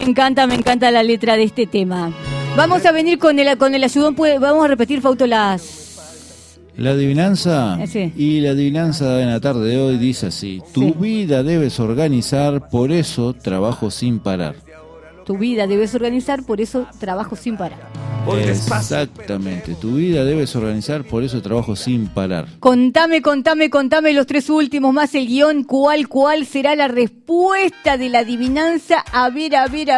me encanta la letra de este tema. Vamos a venir con el ayudón, vamos a repetir, Fausto, la adivinanza. Sí. Y la adivinanza en la tarde de hoy dice así: tu vida debes organizar, por eso trabajo sin parar. Tu vida debes organizar, por eso trabajo sin parar. Exactamente, tu vida debes organizar, por eso trabajo sin parar. Contame los tres últimos más el guión, ¿cuál será la respuesta de la adivinanza? A ver.